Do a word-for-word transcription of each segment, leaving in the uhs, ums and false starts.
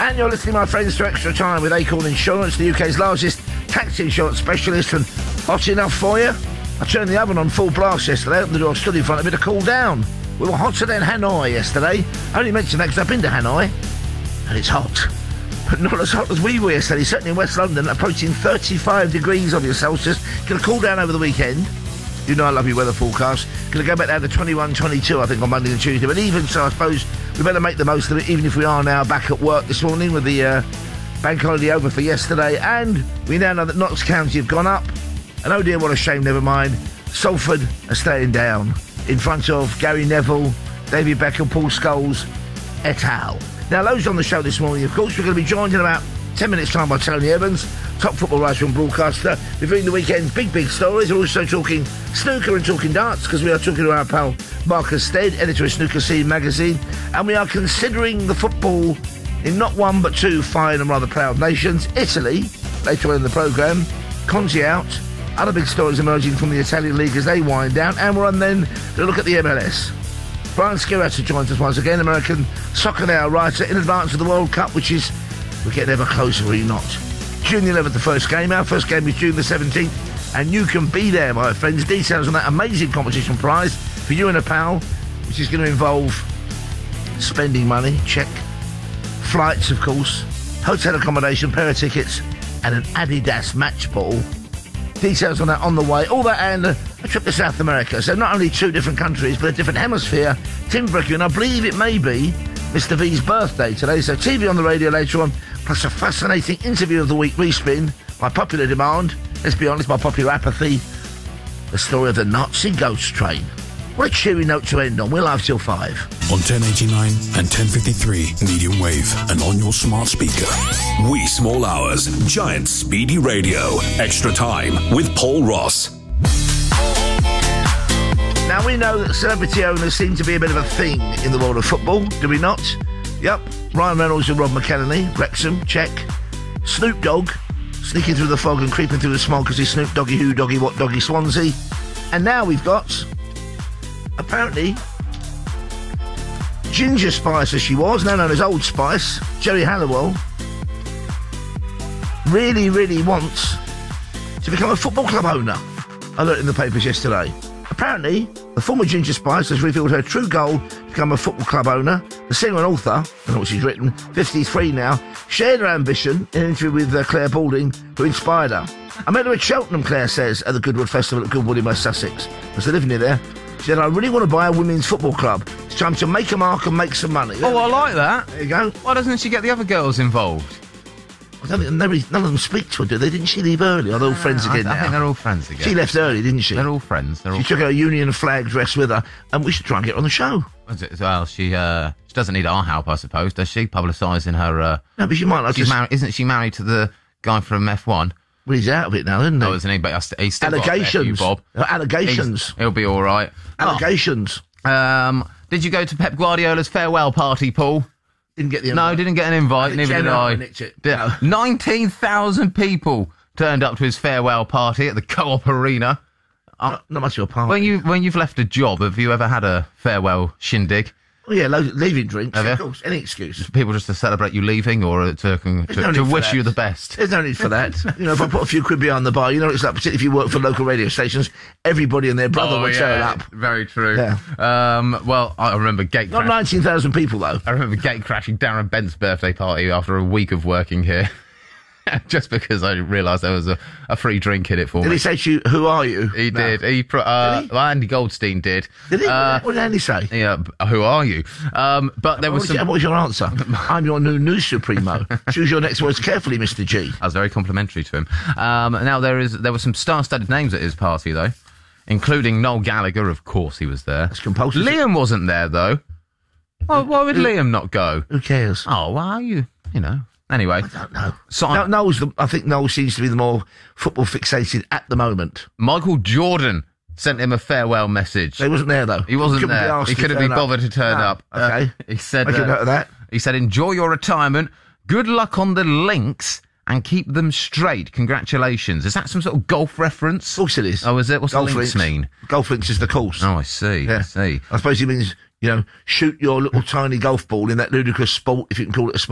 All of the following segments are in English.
And you're listening, my friends, to Extra Time with Acorn Insurance, the U K's largest taxi insurance specialist. And hot enough for you? I turned the oven on full blast yesterday. Opened the door, stood in front of it to cool down. We were hotter than Hanoi yesterday. I only mention that because I've been to Hanoi, and it's hot. But not as hot as we were yesterday. Certainly in West London, approaching thirty-five degrees on your Celsius. Going to cool down over the weekend. You know I love your weather forecast. Going to go back down to twenty-one, twenty-two, I think, on Monday and Tuesday. But even so, I suppose we better make the most of it, even if we are now back at work this morning with the uh, bank holiday over for yesterday. And we now know that Notts County have gone up. And oh dear, what a shame, never mind. Salford are staying down in front of Gary Neville, David Beckham, Paul Scholes, et al. Now, loads on the show this morning, of course. We're going to be joined in about ten minutes' time by Tony Evans, top football writer and broadcaster, reviewing the weekend's big, big stories. We're also talking snooker and talking darts, because we are talking to our pal Marcus Stead, editor of Snooker Scene magazine, and we are considering the football in not one but two fine and rather proud nations. Italy, later on in the programme, Conte out, other big stories emerging from the Italian league as they wind down, and we're on then to look at the M L S. Brian Skirata joins us once again, American Soccer Now writer, in advance of the World Cup, which is, we're getting ever closer, are you not? June the eleventh, the first game. Our first game is June the seventeenth, and you can be there, my friends. Details on that amazing competition prize for you and a pal, which is going to involve spending money, check, flights, of course, hotel accommodation, pair of tickets, and an Adidas match ball. Details on that on the way. All that and a, a trip to South America. So not only two different countries, but a different hemisphere. Tim Brickey, and I believe it may be Mister V's birthday today. So T V on the radio later on, plus a fascinating interview of the week respin by popular demand. Let's be honest, by popular apathy. The story of the Nazi ghost train. What a cheery note to end on. We're live till five. On ten eighty-nine and ten fifty-three medium wave and on your smart speaker. Wee Small Hours, Giant Speedy Radio. Extra Time with Paul Ross. Now, we know that celebrity owners seem to be a bit of a thing in the world of football, do we not? Yep. Ryan Reynolds and Rob McElhenney, Wrexham, check. Snoop Dogg, sneaking through the fog and creeping through the smog because he's Snoop Doggy Who, Doggy What, Doggy Swansea. And now we've got, apparently, Ginger Spice as she was, now known as Old Spice, Geri Halliwell, really, really wants to become a football club owner. I learned in the papers yesterday. Apparently, the former Ginger Spice has revealed her true goal to become a football club owner. The singer and author, I don't know what she's written, fifty-three now, shared her ambition in an interview with uh, Claire Balding, who inspired her. I met her at Cheltenham, Claire says, at the Goodwood Festival at Goodwood in West Sussex. As they're living near there, she said, I really want to buy a women's football club. It's time to make a mark and make some money. Oh, I like that. There you go. Why doesn't she get the other girls involved? I don't think nobody, none of them speak to her, do they? Didn't she leave early? Are they all friends again I, I now? think they're all friends again. She left early, didn't she? They're all friends. They're she all took friends. her Union flag dress with her, and we should try and get her on the show. Well, she uh, she doesn't need our help, I suppose, does she? Publicising her... Uh, no, but she might like she's to... Mar- isn't she married to the guy from F one? Well, he's out of it now, isn't he? No, isn't he? But st- he's still Allegations. got Bob. Allegations. He's, he'll be all right. Allegations. Oh. Um, did you go to Pep Guardiola's farewell party, Paul? Didn't get the invite. No, didn't get an invite. Neither did I. It. No. nineteen thousand people turned up to his farewell party at the Co-op Arena. Not, not much of a party. When, you, when you've left a job, have you ever had a farewell shindig? Oh, yeah, lo- leaving drinks, Have of you? course. Any excuse. People just to celebrate you leaving or to, to, no to need wish for you that. the best? There's no need for that. You know, if I put a few quid behind the bar, you know what it's like, particularly if you work for local radio stations, everybody and their brother Oh, will yeah, turn up. Very true. Yeah. Um, well, I remember gate Not crash- nineteen thousand people, though. I remember gate crashing Darren Bent's birthday party after a week of working here. Just because I realised there was a, a free drink in it for Did me. he say to you, who are you? He No. did. He, pro- uh, Did he? Well, Andy Goldstein did. Did he? Uh, what did Andy say? yeah. b- Who are you? Um, but there What was was, some. your, what was your answer? I'm your new news supremo. Choose your next words carefully, Mister G. I was very complimentary to him. Um, now there is there were some star-studded names at his party though, including Noel Gallagher. Of course, he was there. That's compulsory. Liam wasn't there though. Why, why would Liam not go? Who cares? Oh, well, you you know. Anyway, I don't know. so No, Noel's the, I think Noel seems to be the more football fixated at the moment. Michael Jordan sent him a farewell message. So he wasn't there, though. He wasn't Couldn't be there. asked He to couldn't turn be up. bothered to turn Ah, up. Okay. Uh, he said, Make a uh, note of that. He said, enjoy your retirement. Good luck on the links and keep them straight. Congratulations. Is that some sort of golf reference? Of course it is. Oh, is it? What's Golf the links links. mean? Golf links is the course. Oh, I see. Yeah. I see. I suppose he means, you know, shoot your little tiny golf ball in that ludicrous sport, if you can call it a sport,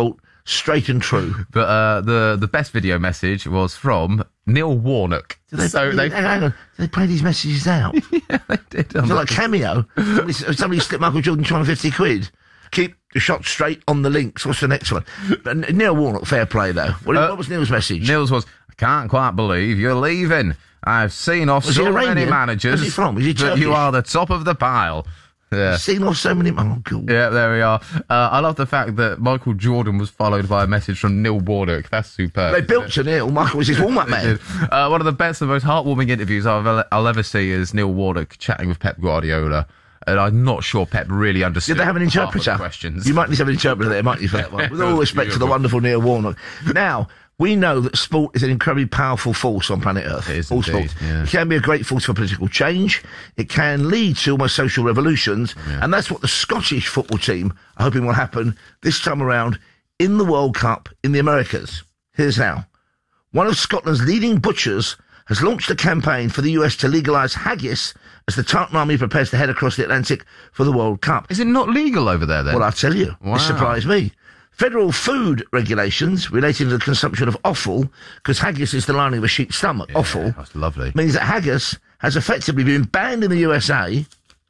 straight and true. But uh, the the best video message was from Neil Warnock. They, so they, they, hang on, they play these messages out. yeah, they did. Is it like Cameo? Somebody, somebody slipped Michael Jordan two hundred fifty quid. Keep the shot straight on the links. What's the next one? But Neil Warnock, fair play though. What, Uh, what was Neil's message? Neil's was, I can't quite believe you're leaving. I've seen off Was he so many Iranian? managers. Where's he from? Is he that you Turkish? are the top of the pile. Yeah. Seen off so many. Oh, God. Yeah, there we are. Uh, I love the fact that Michael Jordan was followed by a message from Neil Warnock. That's superb. They built to Neil. Michael was his warm-up man. Uh, one of the best and most heartwarming interviews I'll, I'll ever see is Neil Warnock chatting with Pep Guardiola. And I'm not sure Pep really understood. Did they have an half of the interpreter? Questions. You might need to have an interpreter there, might you, for that one? With all respect to the wonderful Neil Warnock. Now, we know that sport is an incredibly powerful force on planet Earth. It is all indeed, sport. yeah. It can be a great force for political change. It can lead to almost social revolutions. Yeah. And that's what the Scottish football team are hoping will happen this time around in the World Cup in the Americas. Here's how. One of Scotland's leading butchers has launched a campaign for the U S to legalise haggis as the Tartan Army prepares to head across the Atlantic for the World Cup. Is it not legal over there then? Well, I'll tell you. Wow. This surprised me. Federal food regulations relating to the consumption of offal, because haggis is the lining of a sheep's stomach, Yeah, offal, That's lovely. means that haggis has effectively been banned in the U S A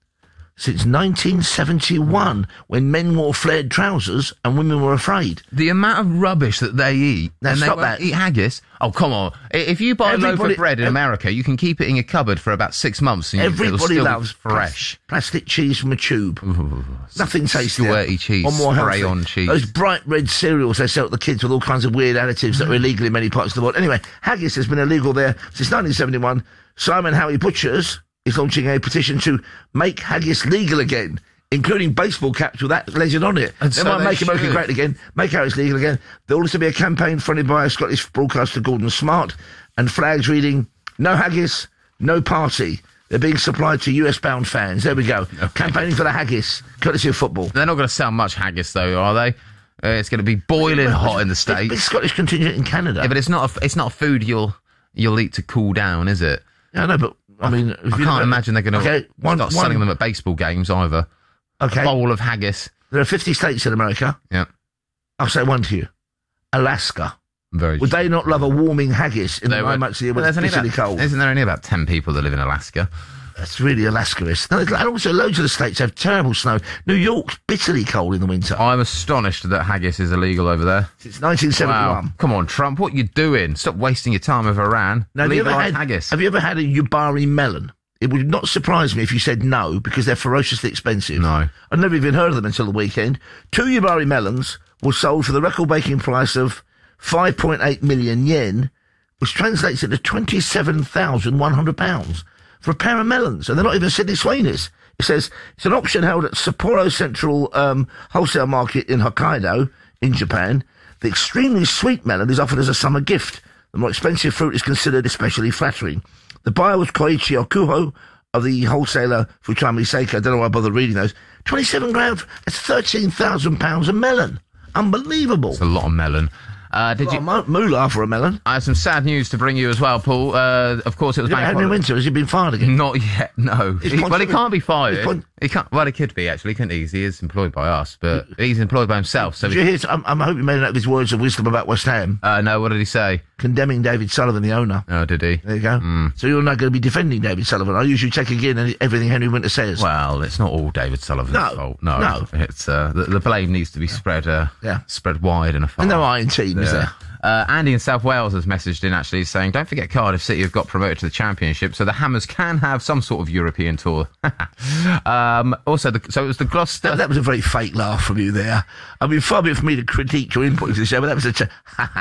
since nineteen seventy-one, when men wore flared trousers and women were afraid. The amount of rubbish that they eat, Now, and they stop won't that. eat haggis. Oh, come on! I- If you buy a loaf Everybody- of bread in ev- America, you can keep it in your cupboard for about six months, and you- it'll Everybody still loves be fresh. plas- plastic cheese from a tube. Nothing tastier. Squirty cheese, or more spray healthy. on cheese. Those bright red cereals they sell to the kids with all kinds of weird additives that are illegal in many parts of the world. Anyway, haggis has been illegal there since nineteen seventy-one. Simon Howie Butchers is launching a petition to make haggis legal again, including baseball caps with that legend on it. And they so might they make America should. great again, make haggis legal again. There'll also be a campaign funded by Scottish broadcaster Gordon Smart, and flags reading, no haggis, no party. They're being supplied to U S-bound fans. There we go. Okay. Campaigning for the haggis, courtesy of football. They're not going to sell much haggis, though, are they? Uh, it's going to be boiling hot in the Big, big States. Scottish contingent in Canada. Yeah, but it's not. A, it's not a food you'll you'll eat to cool down, is it? Yeah, I know, but I mean, if I you can't look- imagine they're going to Okay, one, start one, selling them at baseball games either. Okay, Bowl of haggis. there are fifty states in America. Yeah, I'll say one to you: Alaska. very. Would they not love a warming haggis in They the nine would- months of the year when Well, it's there's only bitterly about- cold? Isn't there only about ten people that live in Alaska? That's really Alaska-ist. No, and also loads of the states have terrible snow. New York's bitterly cold in the winter. I'm astonished that haggis is illegal over there. Since nineteen seventy-one. Wow. Come on, Trump, what you doing? Stop wasting your time with Iran. Now, have you, ever Legalise had, haggis. have you ever had a Yubari melon? It would not surprise me if you said no, because they're ferociously expensive. No. I'd never even heard of them until the weekend. Two Yubari melons were sold for the record-breaking price of five point eight million yen, which translates into twenty-seven thousand one hundred pounds for a pair of melons. And they're not even Sydney Sweeney's. It says it's an auction held at Sapporo Central um, Wholesale Market in Hokkaido, in Japan. The extremely sweet melon is offered as a summer gift. The more expensive fruit is considered especially flattering. The buyer was Koichi Okuho of the wholesaler Futami Seika. I don't know why I bother reading those. twenty-seven grand, that's thirteen thousand pounds a melon. Unbelievable. It's a lot of melon. Uh, did Well, you? mo- moolah for a melon. I have some sad news to bring you as well, Paul. Uh, of course, it was You bank Henry holiday. Winter, has he been fired again? Not yet, no. His He- point- well, he can't be his fired. point- He can't. Well, he could be actually, couldn't he? He is employed by us, but he's employed by himself. So, Did you he, hear, I'm, I'm hoping you made out of his words of wisdom about West Ham, uh, no. What did he say? condemning David Sullivan, the owner. Oh, did he? There you go. So you're not going to be defending David Sullivan. I usually take again any- everything Henry Winter says. Well, it's not all David Sullivan's No, fault. No, no. It's uh, the, the blame needs to be spread. Uh, Yeah. spread wide and afar. and no iron team, is Yeah. there? Uh, Andy in South Wales has messaged in actually saying, don't forget Cardiff City have got promoted to the Championship, so the Hammers can have some sort of European tour. um, also, the, so it was the Gloucester... That, that was a very fake laugh from you there. I mean, far be it for me to critique your input into the show, but that was a... Ch-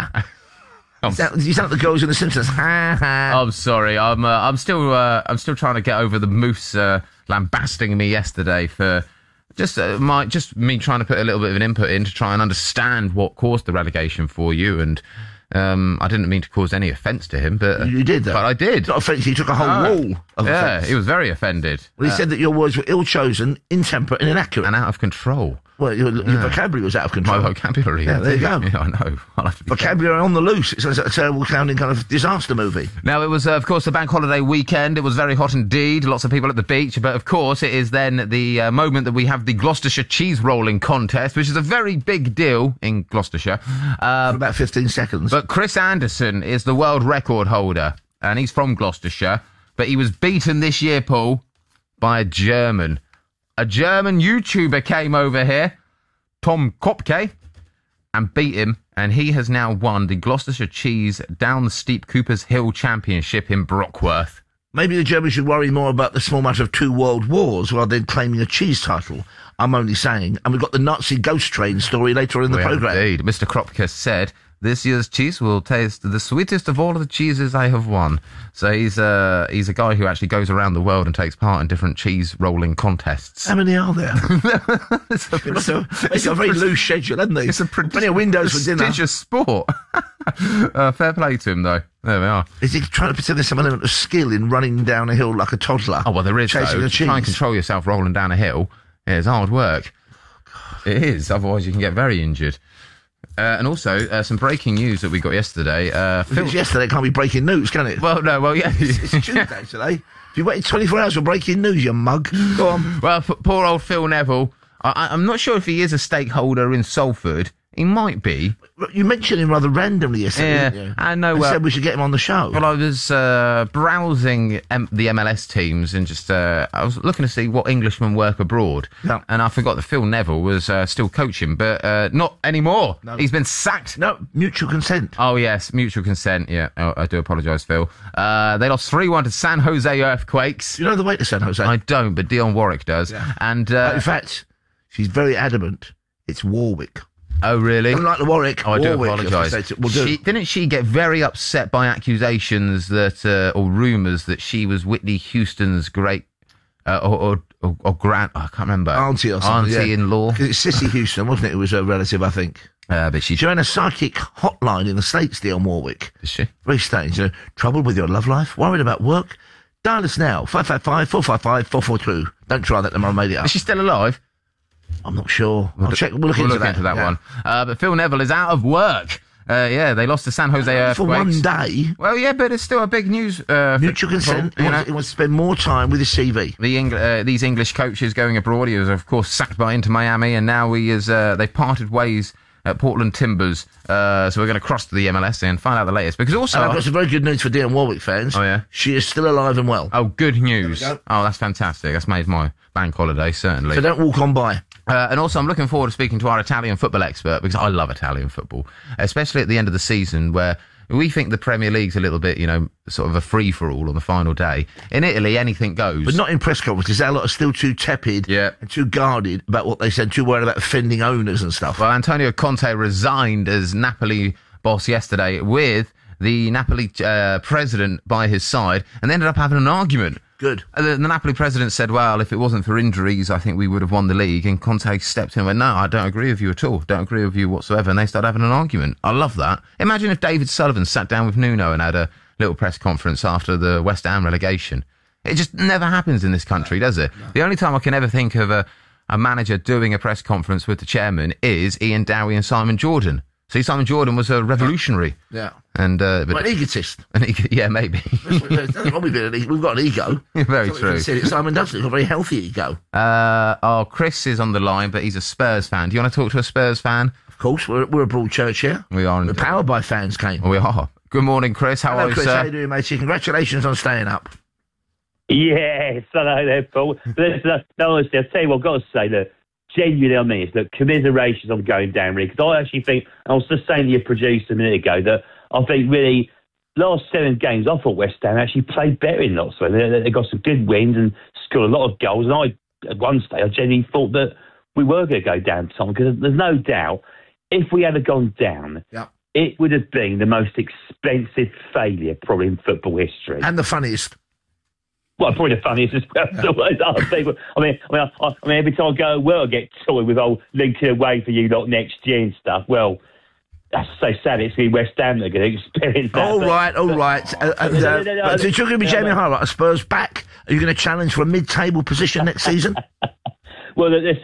I'm, you sound you sound like the girls in The Simpsons. Ha ha. I'm sorry. I'm uh, I'm still uh, I'm still trying to get over the Moose uh, lambasting me yesterday for just uh, my just me trying to put a little bit of an input in to try and understand what caused the relegation for you. And um, I didn't mean to cause any offence to him, but You did, though. But I did. Not offensive, he took a whole Oh. wall of Yeah, offence. he was very offended Well, he said that your words were ill-chosen, intemperate and inaccurate. and out of control. Well, your, your yeah. vocabulary was out of control. My vocabulary. Yeah, there you go. Yeah, I know. I'll have to be vocabulary careful. On the loose. It's a, a terrible sounding kind of disaster movie. Now, it was, uh, of course, the bank holiday weekend. It was very hot indeed. Lots of people at the beach. But, of course, it is then the uh, moment that we have the Gloucestershire cheese rolling contest, which is a very big deal in Gloucestershire. Uh, For about fifteen seconds. But Chris Anderson is the world record holder, and he's from Gloucestershire. But he was beaten this year, Paul, by a German. A German YouTuber came over here, Tom Kopke, and beat him, and he has now won the Gloucestershire Cheese Down the Steep Cooper's Hill Championship in Brockworth. Maybe the Germans should worry more about the small matter of two world wars rather than claiming a cheese title. I'm only saying. And we've got the Nazi ghost train story later in the well, programme. Indeed. Mister Kropke said, this year's cheese will taste the sweetest of all of the cheeses I have won. So he's a, he's a guy who actually goes around the world and takes part in different cheese rolling contests. How many are there? it's a, it's a, it's a very pre- loose schedule, isn't it? It's a pre- plenty of windows for dinner. Prestigious sport. uh, fair play to him, though. There we are. Is he trying to pretend there's some element of skill in running down a hill like a toddler? Oh, well, there is, chasing though. A cheese. Try and control yourself rolling down a hill. Yeah, it's hard work. It is, otherwise you can get very injured. Uh, and also, uh, some breaking news that we got yesterday. Uh, Phil- yesterday, it can't be breaking news, can it? Well, no, well, yeah. it's, it's Tuesday today. If you waited twenty-four hours for breaking news, you mug. Go on. Well, p- poor old Phil Neville. I- I'm not sure if he is a stakeholder in Salford. He might be. You mentioned him rather randomly yesterday, yeah, didn't you? I know. I uh, said we should get him on the show. Well, I was uh, browsing M- the M L S teams and just uh, I was looking to see what Englishmen work abroad. No. And I forgot that Phil Neville was uh, still coaching, but uh, not anymore. No. He's been sacked. No, mutual consent. Oh, yes, mutual consent. Yeah, oh, I do apologise, Phil. Uh, they lost three one to San Jose Earthquakes. Do you know the way to San Jose? I don't, but Dion Warwick does. Yeah. And uh, uh, in fact, she's very adamant. It's Warwick. Oh, really? Don't like the Warwick. Oh, I do Warwick, apologise. We'll do. She, didn't she get very upset by accusations that, uh, or rumours that she was Whitney Houston's great, uh, or, or, or, or grand, I can't remember. Auntie or something. Auntie-in-law. Yeah. It's Sissy Houston, wasn't it? It was her relative, I think. Uh, but she... She ran a psychic hotline in the States, Dion Warwick. Is she? Very strange. You know, trouble with your love life? Worried about work? Dial us now. five five five, four five five, four four two. Don't try that, tomorrow. I made it up. Is she still alive? I'm not sure. I'll we'll check. We'll look we'll into look that, into that yeah. one. Uh, but Phil Neville is out of work. Uh, yeah, they lost to San Jose Earthquakes. For one day. Well, yeah, but it's still a big news. Uh, Mutual for, consent. For, He you know, wants, he wants to spend more time with his C V. The Eng- uh, these English coaches going abroad. He was, of course, sacked by Inter Miami, and now he is. Uh, they've parted ways at Portland Timbers. Uh, so we're going to cross to the M L S and find out the latest. Because also, and I've got some very good news for Dion Warwick fans. Oh yeah, she is still alive and well. Oh, good news. Go. Oh, that's fantastic. That's made my bank holiday certainly. So don't walk on by. Uh, and also, I'm looking forward to speaking to our Italian football expert because I love Italian football, especially at the end of the season where we think the Premier League's a little bit, you know, sort of a free-for-all on the final day. In Italy, anything goes. But not in press conferences. Our lot are still too tepid yeah. and too guarded about what they said, too worried about offending owners and stuff. Well, Antonio Conte resigned as Napoli boss yesterday with the Napoli uh, president by his side and they ended up having an argument. Good. The, the Napoli president said, well, if it wasn't for injuries, I think we would have won the league. And Conte stepped in and went, no, I don't agree with you at all. Don't agree with you whatsoever. And they started having an argument. I love that. Imagine if David Sullivan sat down with Nuno and had a little press conference after the West Ham relegation. It just never happens in this country, does it? No. The only time I can ever think of a, a manager doing a press conference with the chairman is Ian Dowie and Simon Jordan. See, Simon Jordan was a revolutionary. Yeah. And, uh, but well, an egotist. An ego, yeah, maybe. We've got an ego. Very true. It. Simon doesn't. He's got a very healthy ego. Uh, oh, Chris is on the line, but he's a Spurs fan. Do you want to talk to a Spurs fan? Of course. We're, we're a broad church here. We are. We're powered by fans, Kane. We are. Good morning, Chris. How Hello, are you, Chris. sir? How you doing, matey? Congratulations on staying up. Yes, hello there, Paul. Listen, no, honestly, I'll tell you what I've got to say, look, genuinely on this, look, commiserations on going down, really, because I actually think, I was just saying to your producer a minute ago, that I think really, last seven games, I thought West Ham actually played better in lots of them. They, they got some good wins and scored a lot of goals, and I, at one stage, I genuinely thought that we were going to go down, Tom, because there's no doubt, if we had gone down, yeah. it would have been the most expensive failure probably in football history. And the funniest. Well, probably the funniest as well. Yeah. Other people. I mean, I mean, I, I mean, every time I go, well, I get toyed with old linking away for you lot next year and stuff. Well, that's so sad. It's going to be West Ham that are going to experience that. All but, right, all right. Uh, uh, no, no, no, no, so you're going to be Jamie Harlow, a Spurs back? Are you going to challenge for a mid-table position next season? Well, listen,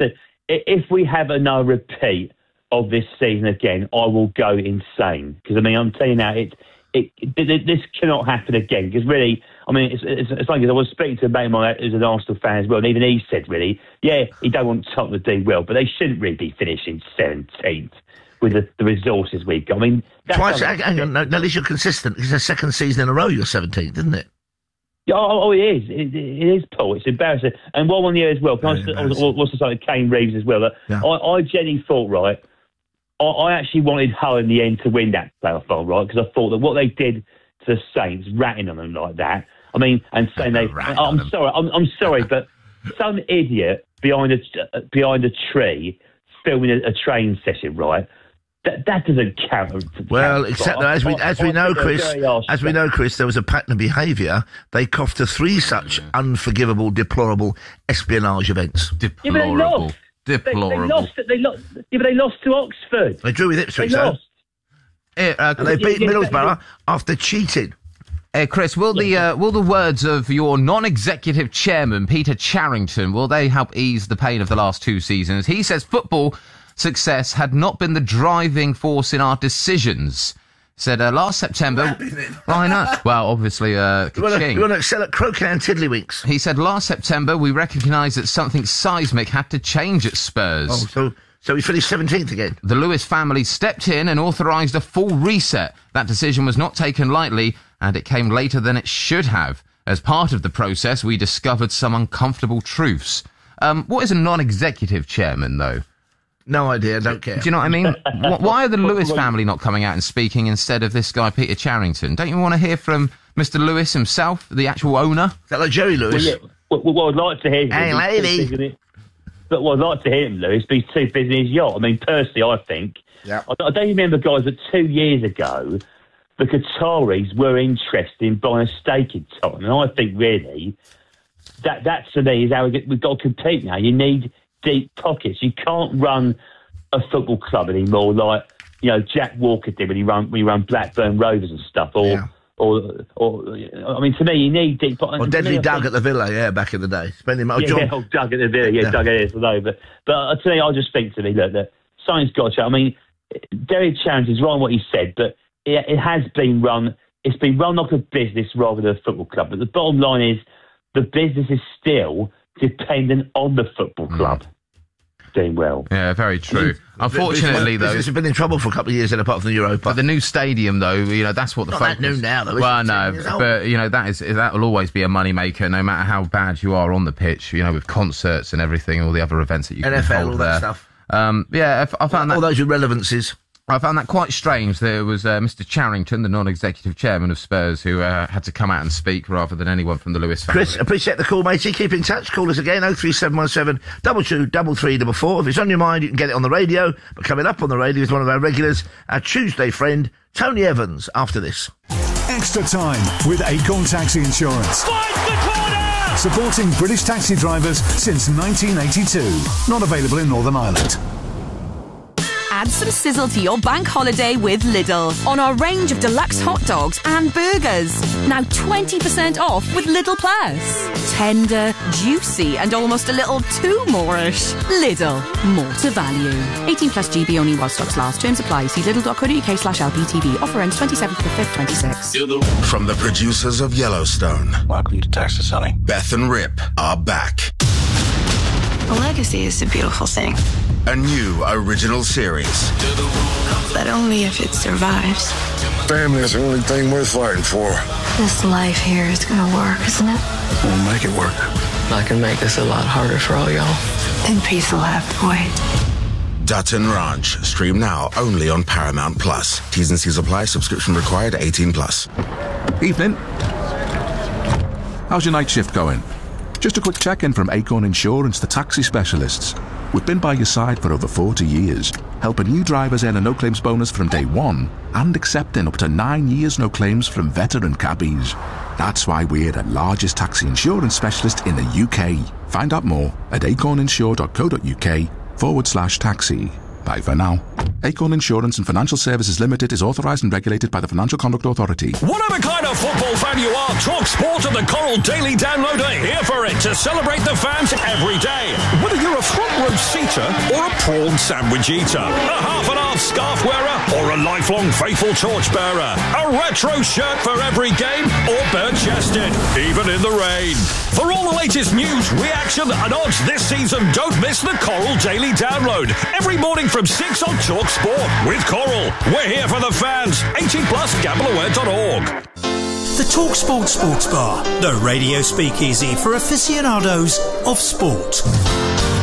i- if we have another repeat of this season again, I will go insane. Because, I mean, I'm telling you now, it, it, it, this cannot happen again. Because, really, I mean, it's, it's, it's like I was speaking to a mate of mine who's an Arsenal fan as well, and even he said, really, yeah, he don't want Tottenham to do well, but they shouldn't really be finishing seventeenth with the, the resources we've got. I mean, that's Twice, hang hang on, no, no, at least you're consistent. It's the second season in a row you're seventeenth, isn't it? Yeah, Oh, oh, it is. It, it is, Paul. It's embarrassing. And while on the air as well, can Very I just, what's the side of Kane Reeves as well? Yeah. I, I genuinely thought, right, I, I actually wanted Hull in the end to win that playoff final, right? Because I thought that what they did to the Saints, ratting on them like that, I mean, and saying they, Ratting on I'm them. sorry, I'm, I'm sorry, but some idiot behind a behind a tree filming a, a train session, right? That that doesn't count. Well, count, except right? that as we I- as I we know, think they're Chris, very harsh as we about know, Chris, there was a pattern of behaviour. They coughed to three such unforgivable, deplorable espionage events. Yeah, but they Deplorable. lost. They, they Deplorable. lost. They lost. Yeah, but they lost to Oxford. They drew with They Ipswich, though, lost. Eh, uh, and they Yeah, beat yeah, Middlesbrough after cheating. Uh, Chris, will the uh, will the words of your non-executive chairman, Peter Charrington, will they help ease the pain of the last two seasons? He says football success had not been the driving force in our decisions. Said uh, last September. Why not? Well, obviously, uh, You want to ka-ching. you want to excel at croquet and tiddlywinks? He said last September we recognised that something seismic had to change at Spurs. Oh, so so we finished seventeenth again. The Lewis family stepped in and authorised a full reset. That decision was not taken lightly, and it came later than it should have. As part of the process, we discovered some uncomfortable truths. Um, what is a non-executive chairman, though? No idea, don't care. Do you know what I mean? Wh- Why are the Lewis family not coming out and speaking instead of this guy, Peter Charrington? Don't you want to hear from Mister Lewis himself, the actual owner? Is that like Jerry Well, Lewis? yeah. Well, well, I'd like to hear him. Hey, He's too lady. busy in it. But well, I'd like to hear him, Lewis, but he's too busy in his yacht. I mean, personally, I think. Yeah. I, I don't remember, guys, that two years ago, the Qataris were interested in buying a stake in Tottenham. And I think, really, that, that to me is how we get, we've got to compete now. You need deep pockets. You can't run a football club anymore like, you know, Jack Walker did when he ran, when he ran Blackburn Rovers and stuff. Or, Yeah. or, or, I mean, to me, you need deep pockets. Or To Deadly me, I Doug think- at the Villa, yeah, back in the day. Spending my yeah, John. yeah, oh, Doug at the Villa, yeah, Yeah. Doug it is, I know. But, but I tell you, I just think to me, look, that something's got to change. I mean, Derek Charrington is right on what he said, but it, it has been run, it's been run like a business rather than a football club. But the bottom line is the business is still dependent on the football club doing well. Yeah, very true. Unfortunately, though, Business has been in trouble for a couple of years then, apart from the Europa. but the new stadium, though, you know, that's what the Not focus. that new now, though, is Well, it? no, ten years old. but you know that is that will always be a moneymaker, no matter how bad you are on the pitch. You know, with concerts and everything, all the other events that you N can F L, hold all that there. stuff. Um, yeah, I f- I found that All those irrelevancies. I found that quite strange. There was uh, Mister Charrington, the non-executive chairman of Spurs, who uh, had to come out and speak rather than anyone from the Lewis family. Chris, appreciate the call, matey. Keep in touch. Call us again, oh three seven one seven, two two, three three four four. If it's on your mind, you can get it on the radio. But coming up on the radio is one of our regulars, our Tuesday friend, Tony Evans, after this. Extra time with Acorn Taxi Insurance. Supporting British taxi drivers since nineteen eighty-two. Not available in Northern Ireland. Add some sizzle to your bank holiday with Lidl on our range of deluxe hot dogs and burgers. Now twenty percent off with Lidl Plus. Tender, juicy and almost a little too more-ish. Lidl, more to value. eighteen plus G B only while stocks last. Terms apply. See lidl.co.uk slash LPTV. Offer ends twenty-seventh of the fifth, twenty-six. From the producers of Yellowstone, Welcome to Texas, Sonny. Beth and Rip are back. A legacy is a beautiful thing, A new original series. but only if it survives. Family is the only thing worth fighting for. This life here is gonna work, isn't it? We'll make it work. I can make this a lot harder for all y'all. Then peace will have to wait. Dutton Ranch. Stream now only on Paramount Plus. T's and C's apply. Subscription required. eighteen plus. Evening. How's your night shift going? Just a quick check-in from Acorn Insurance, the taxi specialists. We've been by your side for over forty years, helping new drivers earn a no-claims bonus from day one and accepting up to nine years no claims from veteran cabbies. That's why we're the largest taxi insurance specialist in the U K. Find out more at acorninsure.co.uk forward slash taxi. Bye for now. Acorn Insurance and Financial Services Limited is authorised and regulated by the Financial Conduct Authority. Whatever kind of football fan you are, Talk Sport and the Coral Daily Download are here for it to celebrate the fans every day. Whether you're a front row seater or a prawn sandwich eater, a half and half scarf wearer or a lifelong faithful torchbearer, a retro shirt for every game or bare-chested, even in the rain. For all the latest news, reaction and odds this season, don't miss the Coral Daily Download every morning from six on Talk Sport with Coral. We're here for the fans. eighteen plus, gamble aware dot org. The TalkSport Sports Bar, the radio speakeasy for aficionados of sport.